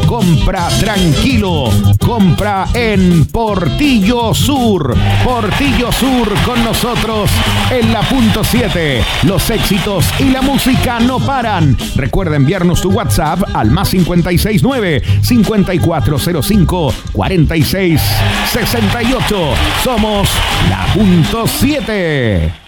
Compra tranquilo. Compra en Portillo Sur. Portillo Sur con nosotros en la punto 7. Los éxitos y la música no paran. Recuerda enviarnos tu WhatsApp al más 569-5405-4668. Somos la punto 7.